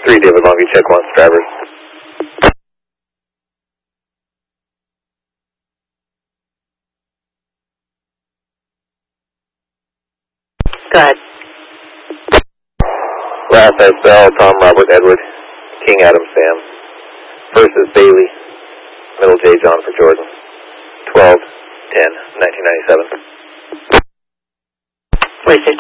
3 David Longview, check 1, drivers. Go ahead. Last night's Bell, Tom, Robert, Edward, King, Adam, Sam. First is Bailey, middle J, John for Jordan. 12-10-1997. Police